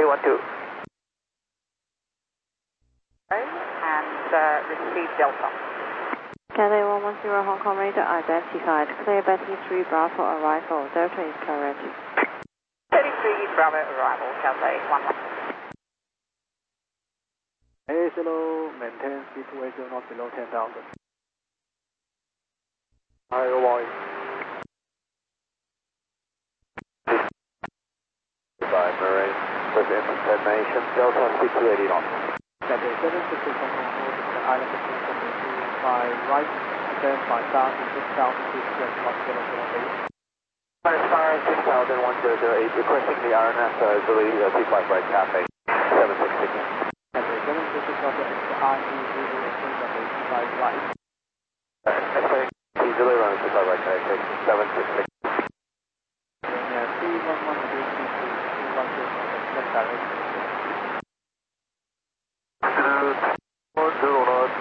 812. And receive Delta. Cathay 110 Hong Kong radar identified. Clear Betty 3 Bravo arrival. Delta is correct. 33 Bravo arrival, Cathay 11. ASLO maintain speed 280 knots below 10,000. Iowa. By Marine with information, Delta speed 280 knots. Cathay 766 Hong Kong Road, the island between 72 by right, then by south to 6,000 feet, 1008. Fire 600108, requesting the RNS Zuli T5 right Cathay 766. Cathay 766 of the RE Zulu T5 right. Cathay Zuli run T5 right Cathay 766. Yeah, 311 reduce speed to 210 knots, direction. 0 knots,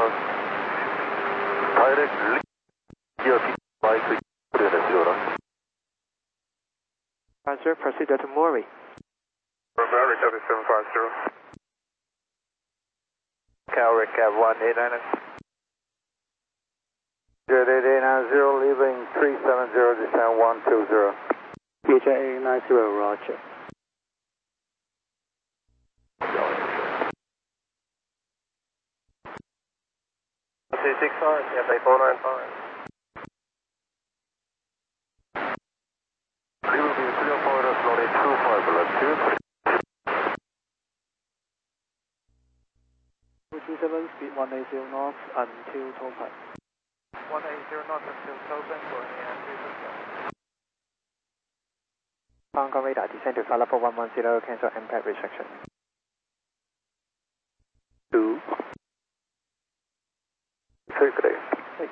direct your T5 to 0 knots. Answer, proceed to Murray. Murray 7750. Cal Recap 1890. 8890, leaving 370, descend 120. PJ 890, roger. C6R, Cathay 495. We will be 304, slowly 25, left 237, speed 180 knots until Topaz. 180 knots until Topaz, going in 337. Hong Kong radar, descend to flight level 110, cancel impact restriction. 2. 3, good day.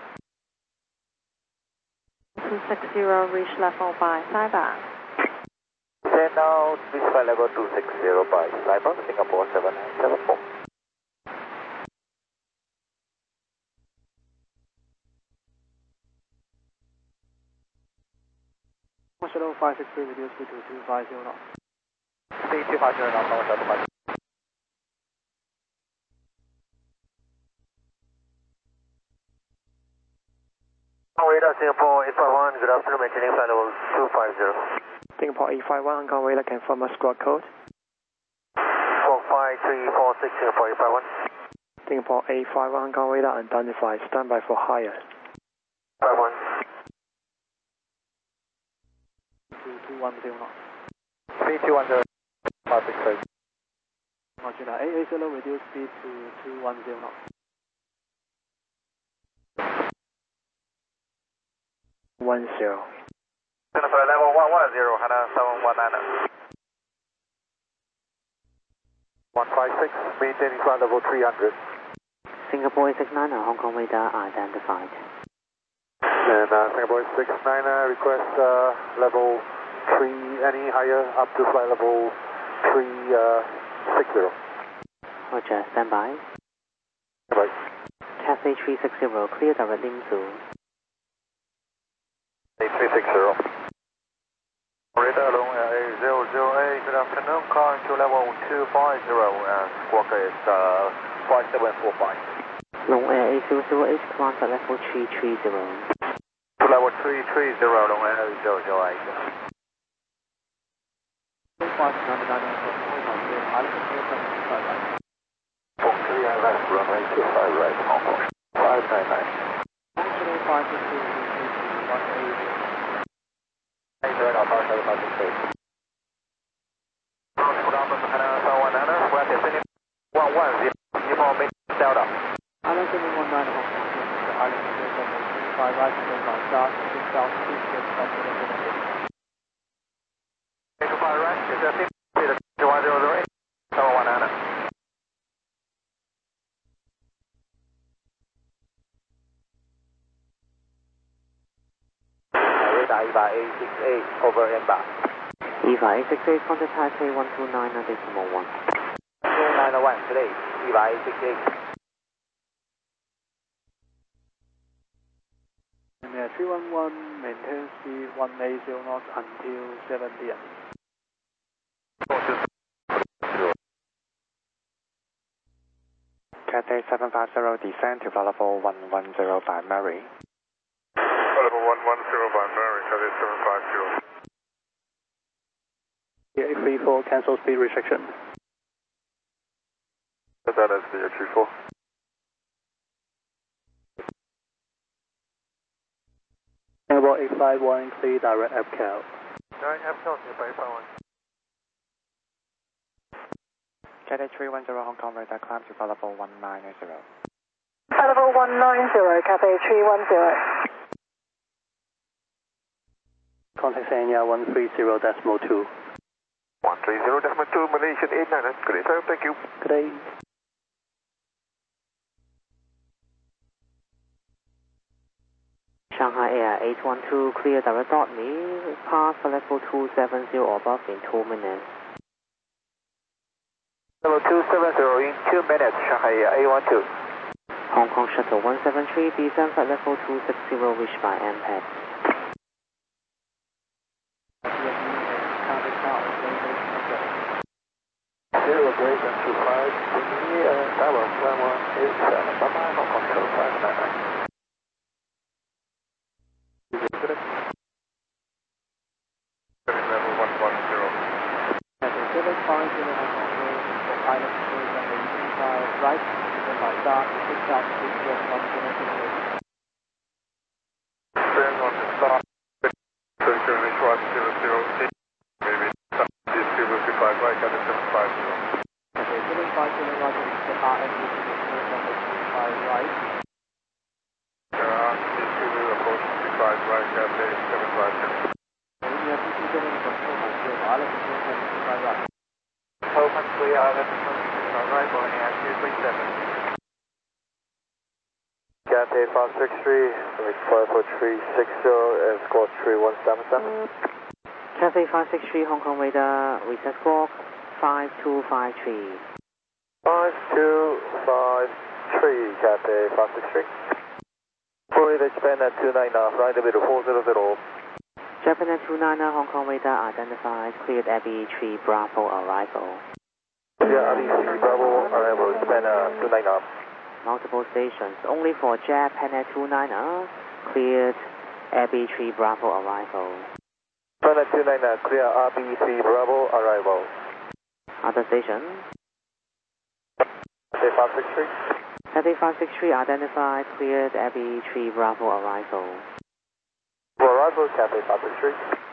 260 reach level by Cyber. Descend now, this flight level 260 by Cyber, Singapore 7974. Shuttle 563 reduce speed to 250 knots. Speed 250 knots, North Shuttle 5. Radar Singapore 851, good afternoon, maintaining flight level 250. Singapore 851, Hong Kong radar, confirm a squawk code. 45346, Singapore 851. Singapore 851, Hong Kong radar, unidentified, standby for higher. 51. 210 knots. 3210, 563. Roger that. ASLO reduce speed to 210 knots. 10. Flight level 110, Hana 719. 156, maintaining flight level 300. Singapore 869, Hong Kong radar identified. And Singapore 669, request level 3, any higher, up to flight level 360. Roger, standby. Bye. Cathay 360, clear direct Limsu. 360. Radar long 8008, good afternoon, calling to level 250, squawk is 5745. Long Air 8008, command at level 330. To level 330, long air 8008. 43 left, runway 25 right, Hong Kong, 599. 868 over and back. EVA 868, contact Taipei 129.1. 901 today, EVA 868. And 311, maintain speed 180 knots until 7 p.m. Cathay 750, descend to flight level 110 by Mary. Flight level 110 by Mary, Cathay 750. 34, cancel speed restriction. That is the 34. Singapore 851, clear direct FCAL. Direct FCAL, Singapore 851. Cathay 310 Hong Kong radar climb to flight level 190. Flight level 190, Cathay 310. Contact Sanya 130.2. 130.2, Malaysian 89, good day, sir, thank you. Good day. Shanghai Air 812, clear direct dot me, pass for level 270 or above in 2 minutes. Level 270 in 2 minutes, Shanghai Air 812. Hong Kong Shuttle 173, descend flight level 260, reached by MPAD. Zero great and 25, Tower 1187, bye-bye, Hong Kong Shuttle 599. Level 110. Cathay 750 Hong Kong Road, for pilot cruise and the by right, then by start, 6,000 just 1 kilometer. Turn on the start, turn H1008, maybe, is 255 right, Cathay 750. Cathay 750 Roger, the RM is by right. Approach 55 right, Cathay 750. India 227 control control, island control by right. Open clear, island control right, Boeing Air 237. Cathay 563, flight for 360, escort 3177. Cathay 563 Hong Kong radar, recess squawk 5253. 5253, Cathay 563. Fluid Japan at 29, flight level 400. Japan at 29, Hong Kong radar identified, cleared Abbey 3 Bravo arrival. Yeah, Abbey 3 Bravo arrival, Japan at 29. Multiple stations, only for Japan at 29, cleared Abbey 3 Bravo arrival. Japan at 29, clear Abbey 3 Bravo arrival. Other station. Cathay 563. Cathay 563 identified, cleared Abbey 3 Bravo arrival. For arrival, Cathay 563.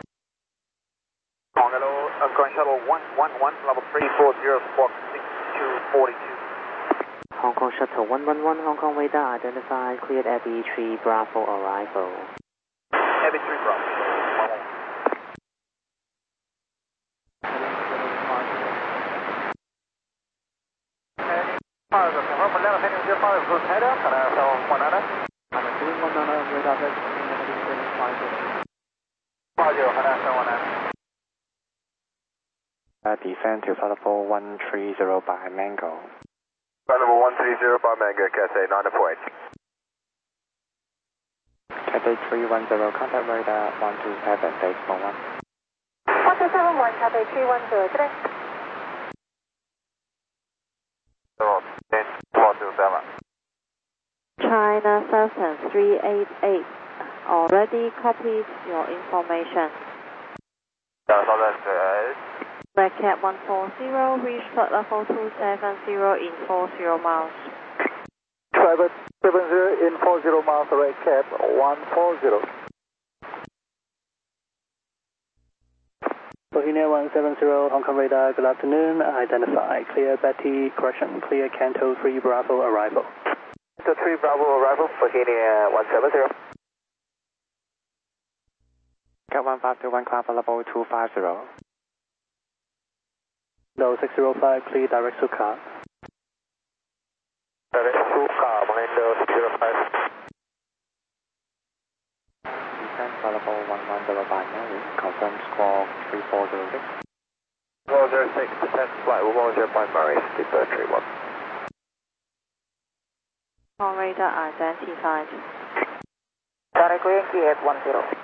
Hello, I'm going shuttle 111, level 340, squawk 6242. Hong Kong Shuttle 111, Hong Kong radar identified, cleared Abbey 3 Bravo arrival. Abbey 3 Bravo. Descend to flight level 130 by Mango. Flight level 130 by Mango, Cathay 948. Cathay 310, contact radar 127, base 41. 1271, Cathay 310, today. 427. China Southern 388, already copied your information. Black Cat 140, reach flight level 270 in 40 miles. Private 70 in 40 miles, Red Cap 140. Bohemia 170 Hong Kong radar, good afternoon. Identify, clear Betty, correction, clear Canto 3 Bravo arrival. Canto 3 Bravo arrival, Bohemia 170. Cat 1521, climb for level 250. No 605, clear direct Suka. Direct Suka, Mohindo 605. Descend flight level 110 by Mary, confirm squawk 3406. 406, descend flight 110 by Mary, Skipper 31. Hong radar identified. Direct Yankee 810.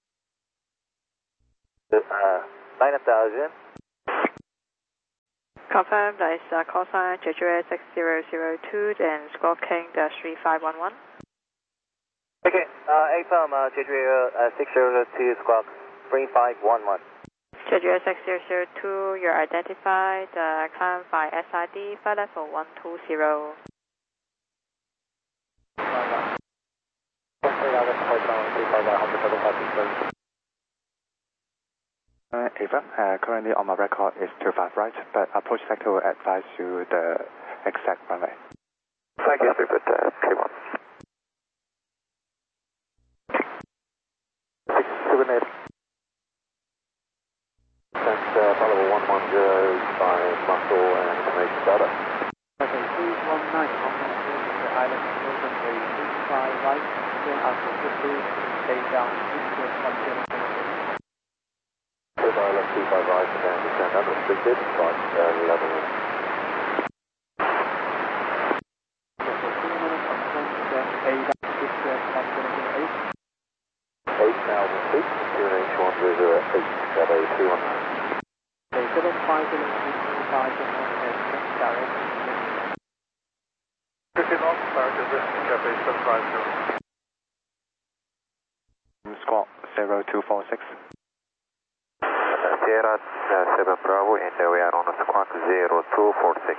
9000. Confirm that is call sign Jeju 6002 and Squawk King 3511. Okay, AFM Jeju 6002 Squawk 3511. Jeju 6002, you're identified, climb by SID, flight level 120. Ava, currently on my record is 25 right, but approach sector will advise you the exact runway. Thank you, Stupid. 31. 678. Thanks, follow 110 by muscle and information data. Okay, 319 Hong Kong to Island Northern Bay 35 right, then after 50, stay down 610. Island 25 right and descend unrestricted, but level. Okay, 2 minutes on 20, then 8 down 610. 8 now will speak, QNH 1008, Cathay 319. Okay, 750 direct. 50 knots, Cathay 750. Squawk 0246. Sierra 7 Bravo, and we are on squawk 0246.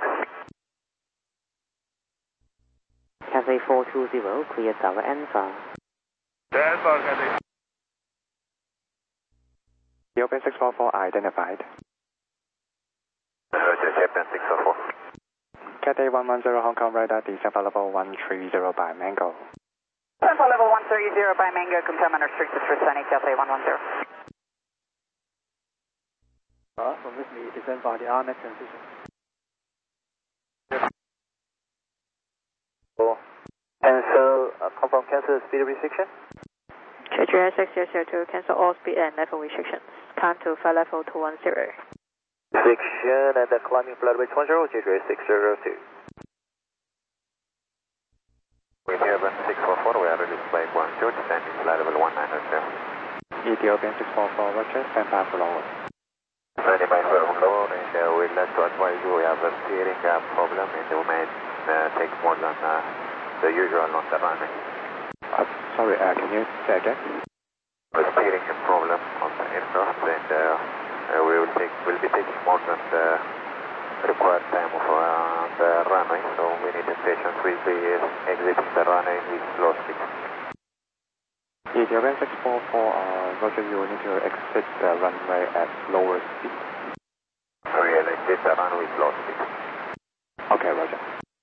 Cathay 420, clear Tower Alpha. Alpha, Cathay. The open 644 identified. Captain 644. Cathay 110 Hong Kong radar, descent for level 130 by Mango. Descent for level 130 by Mango, confirm unrestricted for Sunny, Cathay 110. From this meet, descend by the RNet transition. Cancel, confirm cancel speed restriction. Jeju 6002, cancel all speed and level restrictions. Climb to flight level 210. Restriction and the climbing flight rate 10, Jeju 6002. We have 644, we are released flight 12, descending flight level 190. Ethiopian 644, Roger, stand by for lower. Ready by for lower, and we'd like to advise you we have a steering problem, and we may take more than the usual on the runway. Sorry, can you say again? A steering problem on the aircraft, and we'll be taking more than the required time of the runway, so we need patience. We'll be exiting the runway with slow speed. Ethiopian 644, Roger, you will need to exit the runway at lower speed. We'll exit the runway with slow speed. Okay, Roger.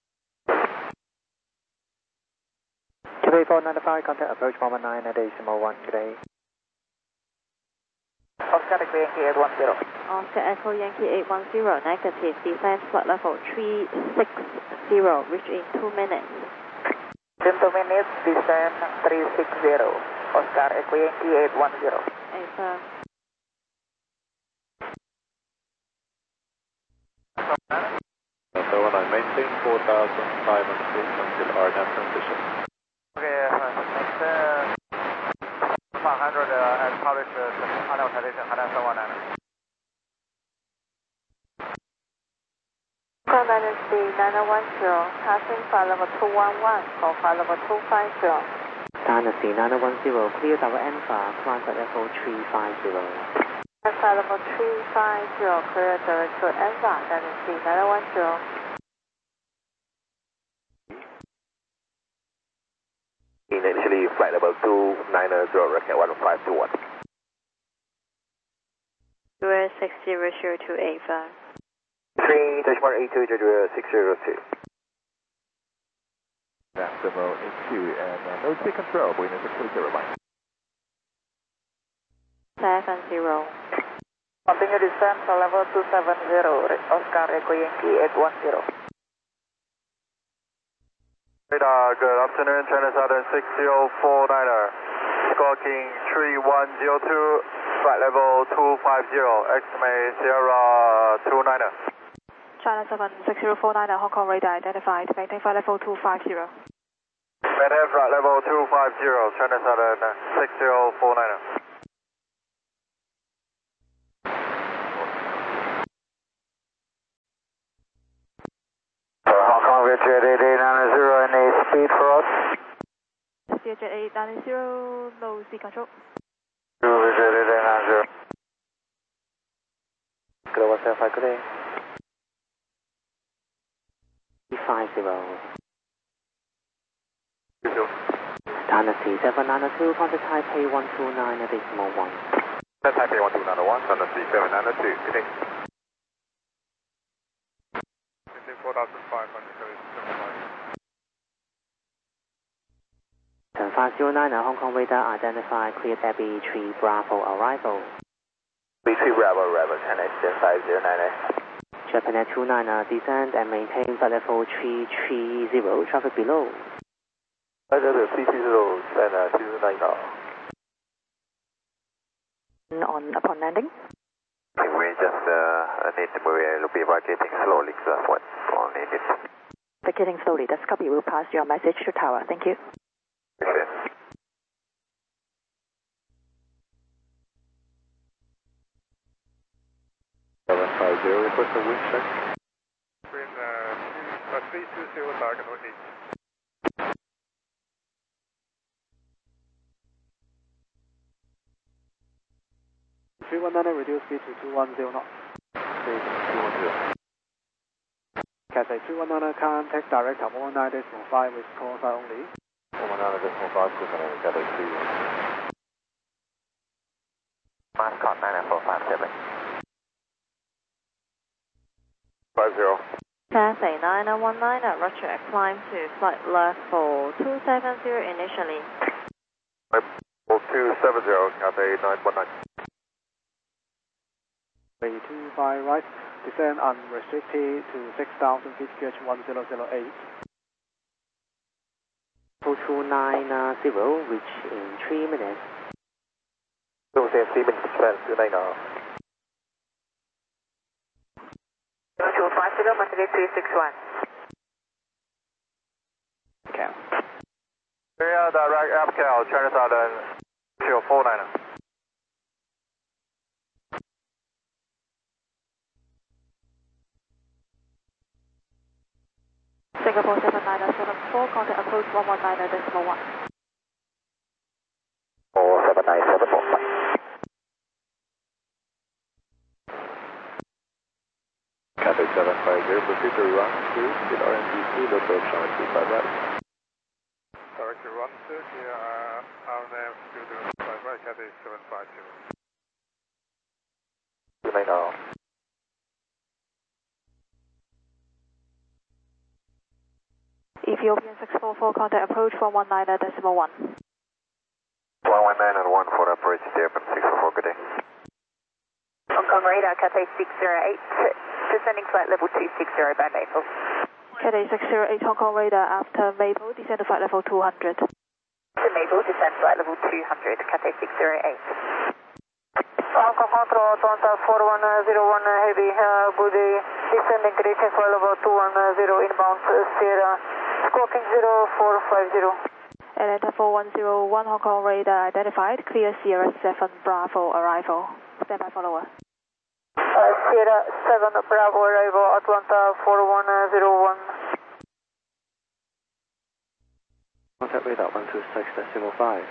Cathay 495, contact approach 119 at decimal 1 today. Oscar Echo Yankee 810. Oscar Echo Yankee 810, negative, descent flight level 360, reach in 2 minutes. In 2 minutes, descend 360. Oscar Echo Yankee 810. Affirm. So when I maintain 4,500 feet until RNAV transition. Okay, next 500 and publish RNAV transition, RNAV 119. Call Dynasty 910, passing flight level 211 or flight level 250. Dynasty 910, clear Tower Alpha, climb at level 350. Flight level 350, clear direct to Alpha, Dynasty 910. Initially, flight level 290, rocket 1521. US 6002 Ava. 3-82, Jeju 602. Decimal in 2 and no speed control, we need to clear 0 line. 70. Continue descent for level 270, Oscar Echo Yankee 810. Radar, good afternoon, China Southern 6049er. Squawking 3102, flight level 250, estimate Sierra 29er. China 7 6049, Hong Kong radar identified, maintain flight level 250. Maintain flight level 250, China Southern 6049er. Jet 8890, any speed for us? Jet 8890, low C control. Jet 8890. Global 75, good day. 50. Standard C792, contact Taipei 129.1. Taipei 12901, Standard C792, good day. 10509, Hong Kong radar identified, cleared Abbey 3 Bravo arrival. B3 Bravo arrival, 10X 5098. Japan 29, descend and maintain flight level 330, traffic below. C30, Japan 29. Upon landing. We just need to move a little bit vacating slowly, so that's what all needed. Vacating slowly, that's copy. We'll pass your message to tower. Thank you. Okay. Request a wind check. Between 320 target or 8. Reduce speed to 210 knots. 210. Cathay 219, contact direct of 19.5 with call sign only. 19.5, Cathay 3. Mascot 99457. 50. Cathay 9019, Roger, climb to flight level 270 initially. 270, Cathay 919. 325 right, descend unrestricted to 6,000 feet, QH 1008. 2290, reach in 3 minutes. 3 minutes, Japan 290. 250, Monterey 361. Okay. Area direct APCAL, China Southern 0490. Singapore 79774, contact approach 119.1. 4797. Cathay 750, proceed to run to get RNDC, local channel 25 right. Direct to run to here, RNM 205 right, Cathay 750. 290. Ethiopian 644, contact approach 119.1. 119 and 1 for approach Ethiopian 644, good day. Hong Kong radar, Cathay 608, descending flight level 260 by Maple. Cathay 608, Hong Kong radar after Maple, descend to flight level 200. To Maple, descend flight level 200, Cathay 608. Hong Kong Control, Atlanta 4101 Heavy, good day, descending condition flight level 210 inbound Sierra, squawking 0450. Atlanta 4101, Hong Kong radar identified, clear Sierra 7 Bravo arrival. Stand by follower. Sierra 7 Bravo arrival, Atlanta 4101. Contact radar 126.5.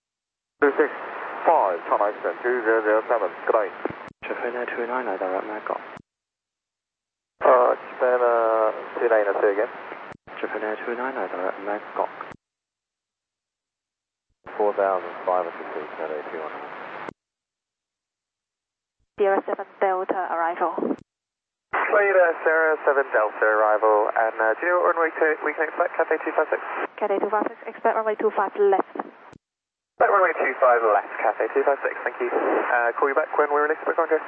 265, China Eastern 2007, good day. Japan 290, direct Magog. Japan 290 again. Japan 290, direct Magog. 4,500 feet, Cathay 210. Sierra 7 Delta arrival. Sierra 7 Delta arrival, and do you know what runway we can expect, Cathay 256? Cathay 256, expect runway 25 left. Expect runway 25 left, Cathay 256, thank you. Call you back when we're in expect contact.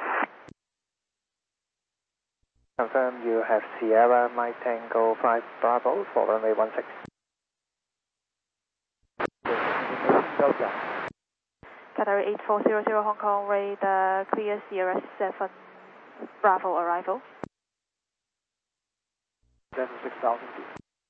Confirm you have Sierra Mike Tango 5 Bravo for runway 16. Delta. Cathay 8400, Hong Kong radar, clear Sierra 7 Bravo arrival. Descend to 6,000 feet.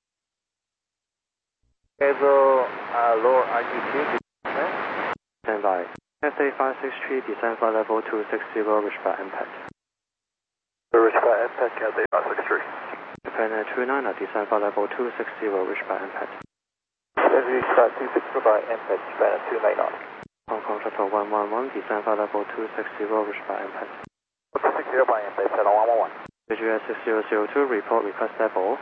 Cable lower altitude. Stand by. Cathay 563, descend flight level 260, respect impact. Respect impact, Cathay 563. Japan 29, descend flight level 260, reach by impact. Reach by 260 by impact, Japan 299. Hong Kong Shuttle 111, descend flight level 260, reach by impact. 260 by impact, Shuttle 111. VGS 6002, report request level.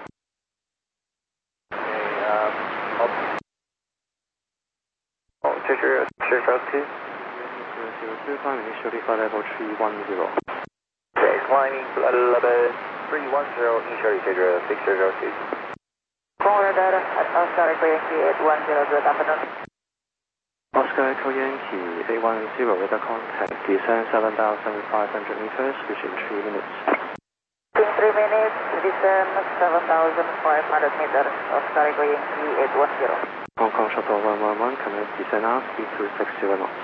Checker 6002. 002, climb initially flight level 310. Okay, climbing flight level 310, initially checker 6002. Radar at Oscar Echo Yankee 810, good afternoon. Oscar Echo Yankee 810, radar contact, descend 7,500 meters, reach in 3 minutes. In 3 minutes, descend 7,500 meters, Oscar Echo Yankee 810. Hong Kong Shuttle 111, commence descent now, speed 260 knots.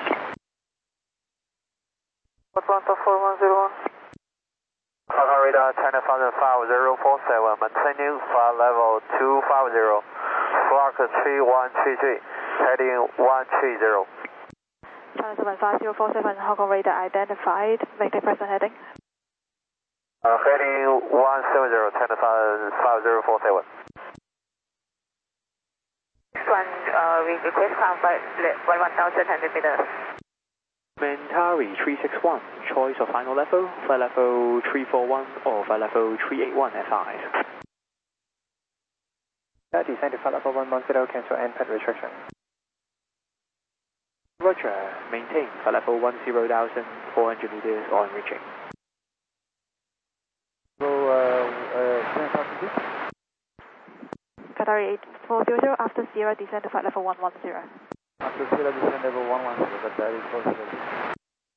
Atlanta 4101. Hong Kong radar China 5047, maintaining flight level 250, flock 3133, heading 130. China 75047, Hong Kong radar identified, maintain present heading. Heading 170, China 5047. Next one, we request climb flight 11,100 meters. Mentari 361, choice of final level, flight level 341 or flight level 381 at 5. Descend to flight level 110, cancel impact restriction. Roger, maintain flight level 10,400 meters on reaching. Qatar 8400, after Sierra, descend to flight level 110. After Sierra, descend level 110, but that is 400.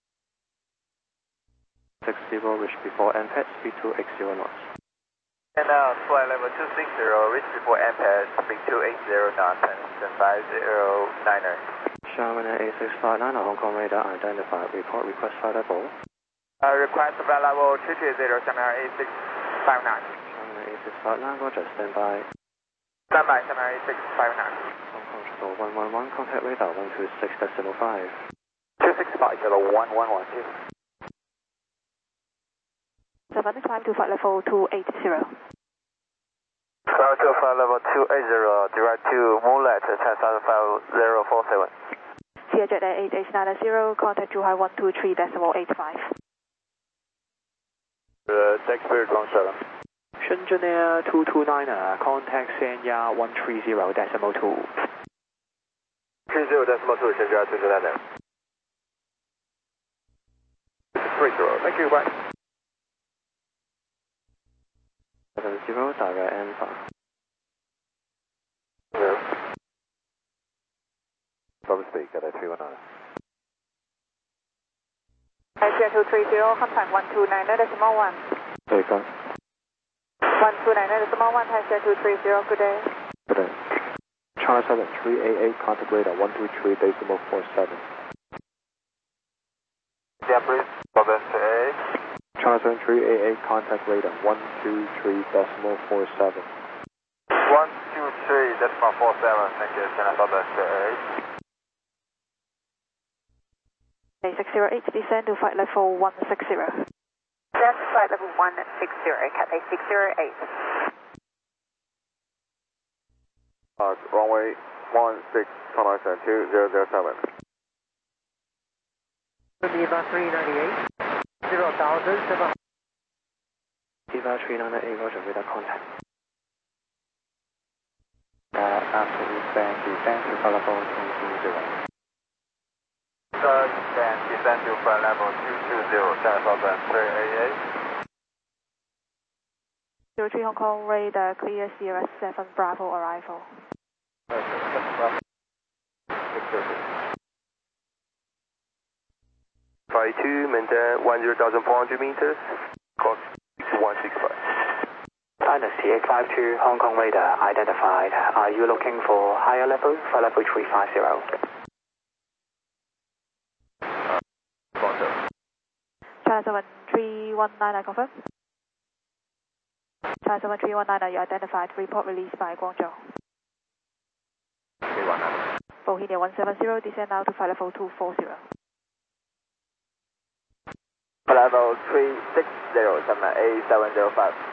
60, reach before impact, speed 280 knots. And now flight level 260, reach before impact, speed 280 knots, and 5090. Sherman 8659, Hong Kong radar identified, report request flight level. Request flight level 230, Sherman 8659. Sherman 8659, roger, stand by. Stand by, Sherman 8659. Hong Kong Shuttle 111, contact radar 126.5. 265, Shuttle 1112. 7, climb to flight level 280. Climb to flight level 280, direct to Moonlight, China 5047. Sierra Jet Air 8890, contact Zhuhai 123.85. Taxi Spirit 17. Shenzhen Air 229, contact Sanya 130.2. 30.2, Shenzhen Air 229. 30, thank you, bye. 70, direct Alpha. From speak at 319. Asia 230, contact 129.1. There you go. 129.1, Asia 230, good day. Good day. China 7388, contact radar 123.47. Yeah, please. Progress to A. China 7388, contact radar 123.47. 123.47, thank you, China Southwest to A. A608, descend to flight level 160. That's flight level 160, Cathay 608. Runway 16, Connection 2007. Viva 398, 0,700. Viva 398, roger, radar contact. After descend to flight level 220. Descend to flight level 220, China Southwest 388. 03 Hong Kong radar, clear Sierra 7 Bravo arrival. 52, maintain 10,400 meters, course 165. Dynasty 852, Hong Kong radar identified. Are you looking for higher level? Flight level 350. China 7319, I confirm. China 7319, you identified, report released by Guangzhou. 319. Bohemia 170, descend now to flight level 240. Flight level 360, A705.